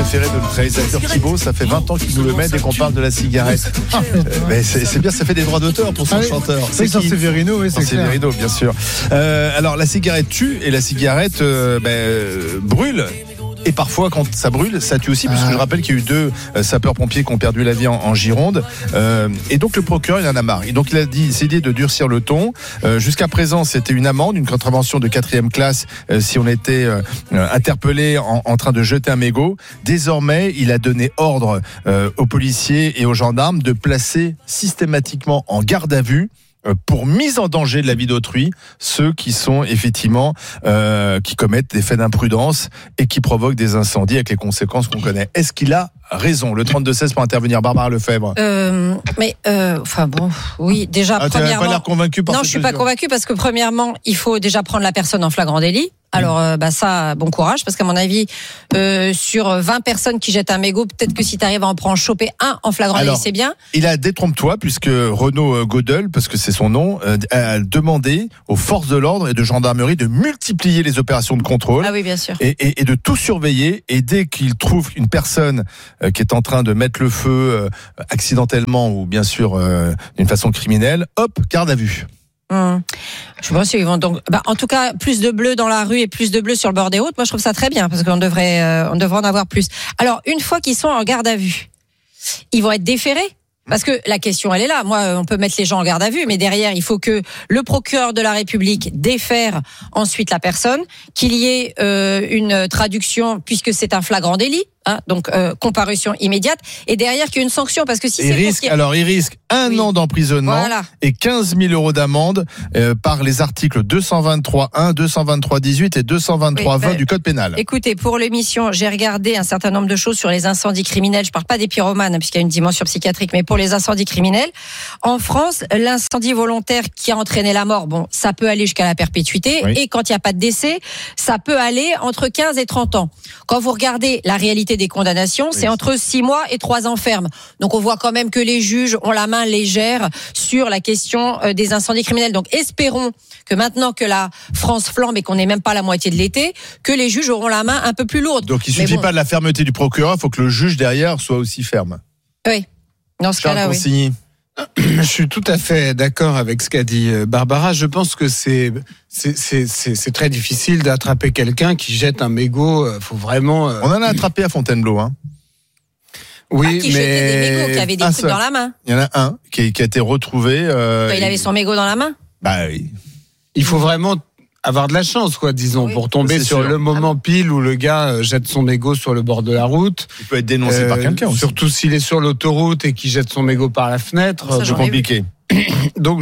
préféré de notre réalisateur Thibaut. Ça fait 20 ans qu'il nous le met dès qu'on parle de la cigarette. Mais c'est bien, ça fait des droits d'auteur pour son chanteur. C'est Severino, oui, c'est clair. Severino, bien sûr. Alors, la cigarette tue et la cigarette brûle. Et parfois, quand ça brûle, ça tue aussi, puisque je rappelle qu'il y a eu 2 sapeurs-pompiers qui ont perdu la vie en Gironde. Et donc, le procureur, il en a marre. Et donc, il a décidé de durcir le ton. Jusqu'à présent, c'était une amende, une contravention de 4e classe si on était interpellé en train de jeter un mégot. Désormais, il a donné ordre aux policiers et aux gendarmes de placer systématiquement en garde à vue pour mise en danger de la vie d'autrui, ceux qui sont effectivement qui commettent des faits d'imprudence et qui provoquent des incendies avec les conséquences qu'on connaît. Est-ce qu'il a raison, le 32-16 pour intervenir, Barbara Lefebvre? Oui, déjà, premièrement... Tu n'as pas l'air convaincu par Non, je ne suis pas convaincu parce que premièrement, il faut déjà prendre la personne en flagrant délit. Alors, ça, bon courage, parce qu'à mon avis, sur 20 personnes qui jettent un mégot, peut-être que si tu arrives à en choper un en flagrant délit, c'est bien. Il a, détrompe-toi, puisque Renaud Godel, parce que c'est son nom, a demandé aux forces de l'ordre et de gendarmerie de multiplier les opérations de contrôle. Ah oui, bien sûr. Et de tout surveiller. Et dès qu'il trouve une personne qui est en train de mettre le feu accidentellement ou bien sûr d'une façon criminelle, hop, garde à vue. Je pense qu'ils vont donc, en tout cas, plus de bleus dans la rue et plus de bleus sur le bord des routes. Moi, je trouve ça très bien parce qu'on devrait en avoir plus. Alors, une fois qu'ils sont en garde à vue, ils vont être déférés. Parce que la question, elle est là. Moi, on peut mettre les gens en garde à vue, mais derrière, il faut que le procureur de la République défère ensuite la personne, qu'il y ait une traduction, puisque c'est un flagrant délit. Donc comparution immédiate, et derrière qu'il y ait une sanction, parce que si il risque un an d'emprisonnement et 15 000 euros d'amende par les articles 223.1, 223.18 et 223.20 du code pénal. Écoutez, pour l'émission, j'ai regardé un certain nombre de choses sur les incendies criminels. Je parle pas des pyromanes puisqu'il y a une dimension psychiatrique, mais pour les incendies criminels, en France, l'incendie volontaire qui a entraîné la mort, ça peut aller jusqu'à la perpétuité, et quand il n'y a pas de décès, ça peut aller entre 15 et 30 ans. Quand vous regardez la réalité des condamnations, c'est entre 6 mois et 3 ans ferme. Donc on voit quand même que les juges ont la main légère sur la question des incendies criminels. Donc espérons que maintenant que la France flambe et qu'on n'est même pas à la moitié de l'été, que les juges auront la main un peu plus lourde. Donc il suffit pas de la fermeté du procureur, il faut que le juge derrière soit aussi ferme. Oui, dans ce cas-là, oui. Je suis tout à fait d'accord avec ce qu'a dit Barbara. Je pense que c'est très difficile d'attraper quelqu'un qui jette un mégot. Faut vraiment. On en a attrapé à Fontainebleau, hein. Oui, qui jetait des mégots, qui avait des trucs dans la main. Il y en a un qui a été retrouvé. Il avait son mégot dans la main. Oui. Il faut vraiment avoir de la chance, disons, pour tomber sur le moment pile où le gars jette son mégot sur le bord de la route. Il peut être dénoncé par quelqu'un aussi. Surtout s'il est sur l'autoroute et qu'il jette son mégot par la fenêtre. C'est compliqué. Donc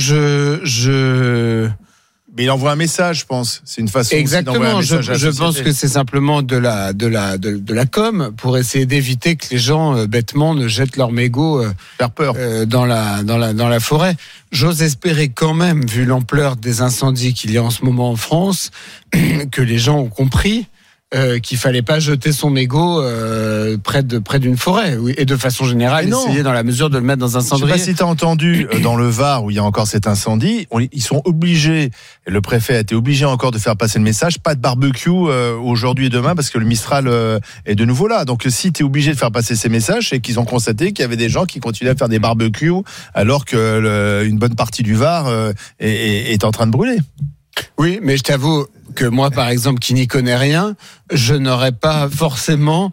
Mais il envoie un message, je pense. C'est une façon exactement. Aussi d'envoyer un message à la société. Je pense que c'est simplement de la com pour essayer d'éviter que les gens bêtement ne jettent leur mégot faire peur dans la forêt. J'ose espérer quand même, vu l'ampleur des incendies qu'il y a en ce moment en France, que les gens ont compris qu'il fallait pas jeter son mégot près d'une forêt, et de façon générale essayer dans la mesure de le mettre dans un cendrier. Je sais pas si tu as entendu dans le Var où il y a encore cet incendie, ils sont obligés, le préfet a été obligé encore de faire passer le message, pas de barbecue aujourd'hui et demain parce que le Mistral est de nouveau là. Donc si tu es obligé de faire passer ces messages, c'est qu'ils ont constaté qu'il y avait des gens qui continuaient à faire des barbecues alors que une bonne partie du Var est en train de brûler. Oui, mais je t'avoue que moi, par exemple, qui n'y connais rien, je n'aurais pas forcément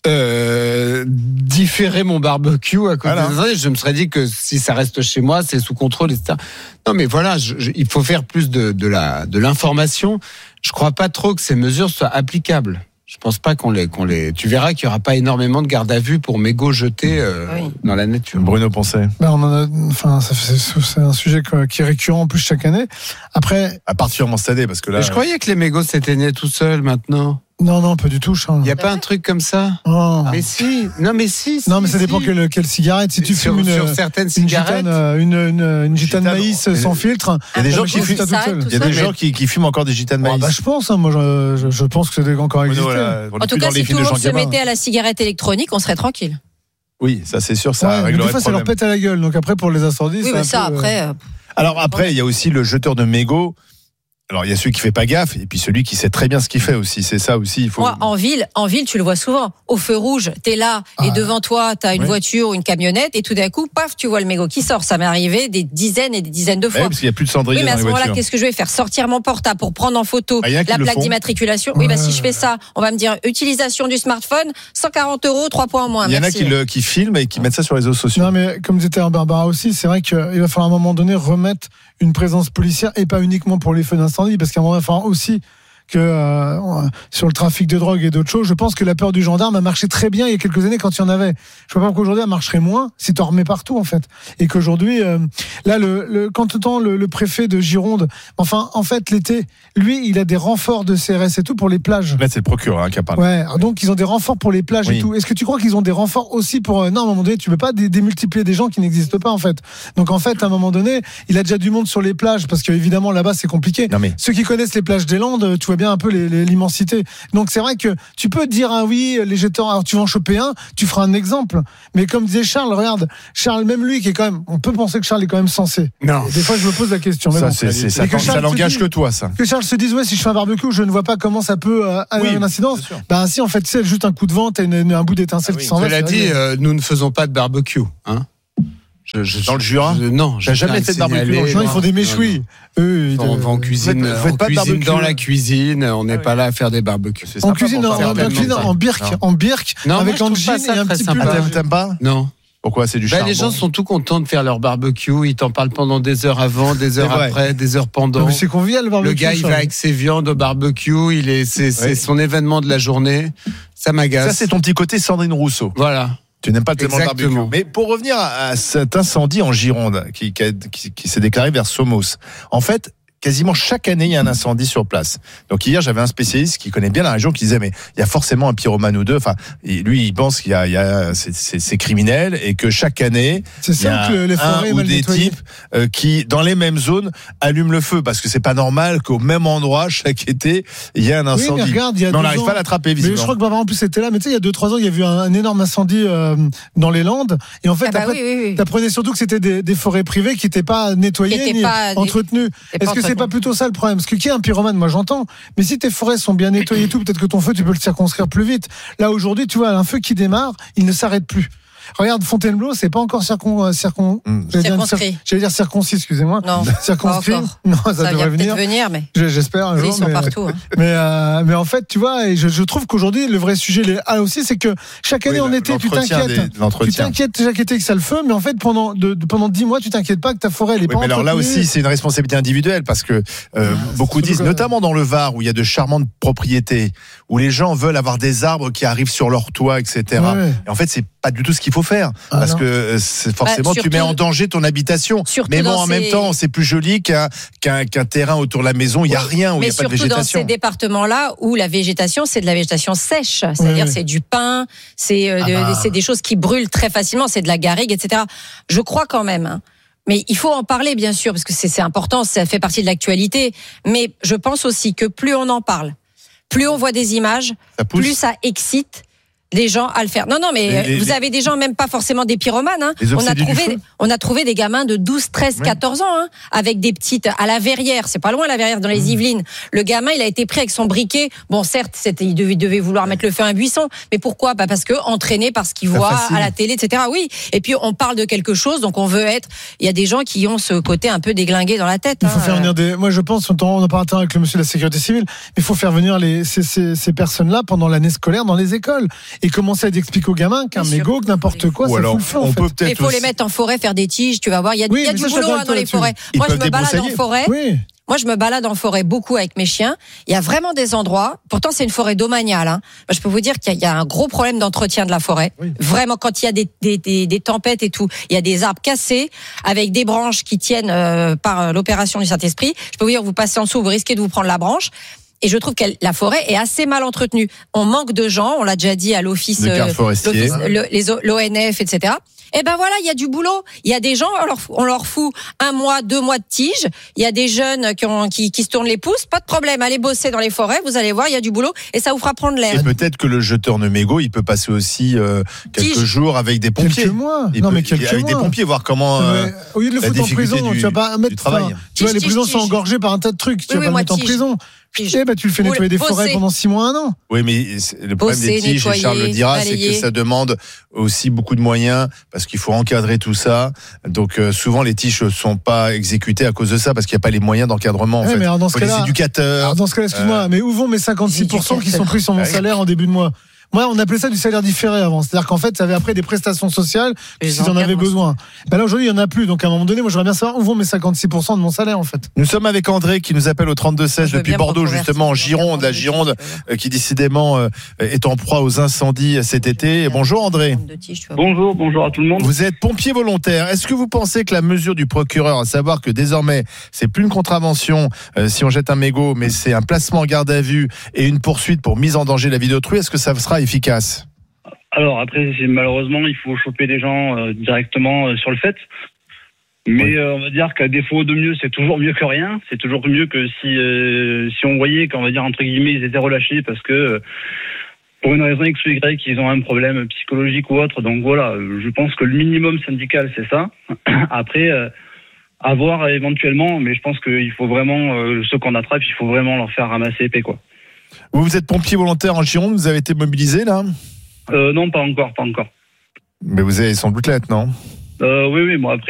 différé mon barbecue à cause des incendies. Je me serais dit que si ça reste chez moi, c'est sous contrôle, etc. Non, mais voilà, il faut faire plus de l'information. Je crois pas trop que ces mesures soient applicables. Je pense pas qu'on les. Tu verras qu'il y aura pas énormément de garde à vue pour mégots jetés dans la nature. Bruno Poncet. C'est un sujet qui est récurrent en plus chaque année. Après, à particulièrement cette année, parce que là. Je croyais que les mégots s'éteignaient tout seuls maintenant. Non, pas du tout, Charles. Il n'y a pas un truc comme ça? Oh. Mais si. Non, mais si. Non, mais ça dépend quelle cigarette. Si tu fumes sur certaines cigarettes, une gitane maïs sans filtre. Il y a des gens qui fument tout seul. Il y a des gens qui fument encore des gitanes maïs. Je pense. Moi, je pense que c'est encore existé. En tout cas, si tout le monde se mettait à la cigarette électronique, on serait tranquille. Oui, ça c'est sûr, ça réglerait le problème. Des fois, ça leur pète à la gueule. Donc après, pour les incendies, oui, mais ça, après. Alors après, il y a aussi le jeteur de mégots Alors il y a celui qui fait pas gaffe et puis celui qui sait très bien ce qu'il fait aussi. C'est ça aussi. Il faut. Moi, en ville, tu le vois souvent. Au feu rouge, t'es là et devant toi, t'as une voiture ou une camionnette et tout d'un coup, paf, tu vois le mégot qui sort. Ça m'est arrivé des dizaines et des dizaines de fois. Parce qu'il y a plus de cendrier oui, mais dans à les ce moment-là, voitures. qu'est-ce que je vais faire? Sortir mon portable pour prendre en photo la plaque d'immatriculation. Oui, si je fais ça, on va me dire utilisation du smartphone, 140 €, 3 points en moins. Il y en a qui filment et qui mettent ça sur les réseaux sociaux. Non, mais comme disait Barbara aussi, c'est vrai qu'il va falloir à un moment donné remettre une présence policière et pas uniquement pour les feux d'incendie, parce qu'à un moment, il va falloir aussi que sur le trafic de drogue et d'autres choses, je pense que la peur du gendarme a marché très bien il y a quelques années quand il y en avait. Je vois pas qu'aujourd'hui elle marcherait moins si tu en remets partout en fait. Et qu'aujourd'hui, là, quand le préfet de Gironde, enfin en fait l'été, lui, il a des renforts de CRS et tout pour les plages. Là, c'est le procureur qui a parlé. Ouais, donc ils ont des renforts pour les plages et tout. Est-ce que tu crois qu'ils ont des renforts aussi pour non, à un moment donné, tu peux pas démultiplier des gens qui n'existent pas en fait. Donc en fait, à un moment donné, il a déjà du monde sur les plages parce que évidemment là-bas c'est compliqué. Ceux qui connaissent les plages des Landes, tu vois bien un peu l'immensité. Donc c'est vrai que tu peux dire oui, les jeteurs, alors tu vas en choper un, tu feras un exemple. Mais comme disait Charles, regarde, Charles, même lui qui est quand même, on peut penser que Charles est quand même sensé. Non. Des fois je me pose la question. Mais ça n'engage que toi, ça. Que Charles se dise si je fais un barbecue, je ne vois pas comment ça peut avoir une incidence. Si en fait c'est juste un coup de vent, t'as un bout d'étincelle qui s'en va. Cela dit, nous ne faisons pas de barbecue, hein. Dans le Jura, non, j'ai jamais fait de barbecue. Non, ils font des méchouis. Eux, on cuisine, dans la cuisine. On n'est pas là à faire des barbecues. On cuisine en birk, avec un jean et un petit pull. T'aimes pas? Non. Pourquoi? C'est du charbon. Les gens sont tout contents de faire leur barbecue. Ils t'en parlent pendant des heures avant, des heures après, des heures pendant. Mais c'est convivial le barbecue. Le gars, il va avec ses viandes au barbecue. C'est son événement de la journée. Ça m'agace. Ça, c'est ton petit côté Sandrine Rousseau. Voilà. Tu n'aimes pas tellement le barbecue. Mais pour revenir à cet incendie en Gironde qui s'est déclaré vers Somos, en fait, quasiment chaque année, il y a un incendie sur place. Donc hier, j'avais un spécialiste qui connaît bien la région qui disait mais il y a forcément un pyromane ou deux. Enfin, lui, il pense qu'il y a c'est criminel et que chaque année, il y a un ou des types qui, dans les mêmes zones, allument le feu parce que c'est pas normal qu'au même endroit chaque été il y a un incendie. Oui, mais regarde, on n'arrive pas à l'attraper visiblement. Mais je crois que Barbara en plus était là. Mais tu sais, il y a 2-3 ans, il y a eu un énorme incendie dans les Landes. Et en fait, t'apprenais surtout que c'était des forêts privées qui n'étaient pas nettoyées ni entretenues. Est-ce que c'est pas plutôt ça le problème? Parce que qui est un pyromane, moi j'entends, mais si tes forêts sont bien nettoyées et tout, peut-être que ton feu tu peux le circonscrire plus vite. Là aujourd'hui, tu vois, un feu qui démarre, il ne s'arrête plus. Regarde, Fontainebleau, c'est pas encore circoncis, excusez-moi. Non, circonscrit. Non, ça devrait venir, mais j'espère un jour. Ils sont partout. Hein. Mais en fait, tu vois, et je trouve qu'aujourd'hui, le vrai sujet aussi, c'est que chaque année en été, tu t'inquiètes chaque été que ça le feu, mais en fait, pendant 10 mois, tu t'inquiètes pas que ta forêt, elle est pas entretenue. Mais alors là aussi, c'est une responsabilité individuelle parce que beaucoup disent, notamment dans le Var, où il y a de charmantes propriétés, où les gens veulent avoir des arbres qui arrivent sur leur toit, etc. Ouais. Et en fait, c'est pas du tout ce qu'il faut faire parce que forcément tu mets en danger ton habitation. Mais bon, en même temps, c'est plus joli qu'un terrain autour de la maison. Il y a rien où il y a pas de végétation. Mais surtout dans ces départements-là où la végétation, c'est de la végétation sèche, c'est-à-dire c'est du pin, c'est des choses qui brûlent très facilement, c'est de la garrigue, etc. Je crois quand même. Hein. Mais il faut en parler, bien sûr, parce que c'est important, ça fait partie de l'actualité. Mais je pense aussi que plus on en parle, plus on voit des images, plus ça excite des gens à le faire. Non, mais vous avez des gens, même pas forcément des pyromanes. Hein. On a trouvé des gamins de 12, 13, 14 ans, hein, avec des petites à la Verrière. C'est pas loin, la Verrière, dans les Yvelines. Le gamin, il a été pris avec son briquet. Bon, certes, il devait vouloir mettre le feu à un buisson. Mais pourquoi? Parce que entraîné par ce qu'il voit à la télé, etc. Oui. Et puis, on parle de quelque chose, donc on veut être. Il y a des gens qui ont ce côté un peu déglingué dans la tête. Il faut faire venir moi, je pense, on en parle avec le monsieur de la sécurité civile, mais il faut faire venir ces personnes-là pendant l'année scolaire dans les écoles. Et commencer à expliquer aux gamins qu'un mégot, que n'importe quoi, ça fout le feu. Il faut les mettre en forêt, faire des tiges, tu vas voir. Il y a du boulot dans les forêts. Moi, je me balade en forêt. Moi, je me balade en forêt beaucoup avec mes chiens. Il y a vraiment des endroits. Pourtant, c'est une forêt domaniale. Hein. Moi, je peux vous dire qu'il y a un gros problème d'entretien de la forêt. Oui. Vraiment, quand il y a des tempêtes et tout, il y a des arbres cassés avec des branches qui tiennent par l'opération du Saint-Esprit. Je peux vous dire, vous passez en dessous, vous risquez de vous prendre la branche. Et je trouve que la forêt est assez mal entretenue. On manque de gens, on l'a déjà dit à l'office, l'ONF, etc. Eh ben voilà, il y a du boulot. Il y a des gens, on leur fout 1 mois, 2 mois de tige. Il y a des jeunes qui se tournent les pouces. Pas de problème, allez bosser dans les forêts. Vous allez voir, il y a du boulot et ça vous fera prendre l'air. Et peut-être que le jeteur de mégots, il peut passer aussi quelques jours avec des pompiers. Quelques mois. Avec des pompiers, voir comment. Au lieu de le foutre en prison, tu vas pas mettre. Tu vois, les prisons sont engorgées par un tas de trucs. Tu vas pas le mettre en prison. Tu le fais nettoyer des forêts pendant 6 mois, 1 an. Oui, mais le problème des tiges, et Charles le dira, c'est que ça demande aussi beaucoup de moyens parce qu'il faut encadrer tout ça. Donc souvent les tiges ne sont pas exécutées à cause de ça parce qu'il n'y a pas les moyens d'encadrement. En fait. Mais dans ce cas-là, les éducateurs. Alors dans ce cas-là, excuse-moi, mais où vont mes 56% qui sont pris sur mon salaire en début de mois? Moi, on appelait ça du salaire différé avant. C'est-à-dire qu'en fait, ça avait après des prestations sociales s'ils en avaient besoin. Ben là, aujourd'hui, il n'y en a plus. Donc, à un moment donné, moi, j'aimerais bien savoir où vont mes 56% de mon salaire, en fait. Nous sommes avec André qui nous appelle au 32-16 depuis Bordeaux, justement, en Gironde. La Gironde qui, décidément, est en proie aux incendies cet été. Bonjour, André. Bonjour à tout le monde. Vous êtes pompier volontaire. Est-ce que vous pensez que la mesure du procureur, à savoir que désormais, c'est plus une contravention si on jette un mégot, mais c'est un placement en garde à vue et une poursuite pour mise en danger de la vie d'autrui, est-ce que ça sera efficace? Alors après, malheureusement, il faut choper des gens directement sur le fait. Mais on va dire qu'à défaut de mieux, c'est toujours mieux que rien. C'est toujours mieux que si on voyait qu'on va dire entre guillemets ils étaient relâchés parce que pour une raison X ou Y, ils ont un problème psychologique ou autre. Donc voilà, je pense que le minimum syndical, c'est ça. Après, à voir éventuellement, mais je pense qu'il faut vraiment, ceux qu'on attrape, il faut vraiment leur faire ramasser épée, quoi. Vous êtes pompier volontaire en Gironde, vous avez été mobilisé là? Non, pas encore. Mais vous allez sans doute l'être, non? Oui, bon après.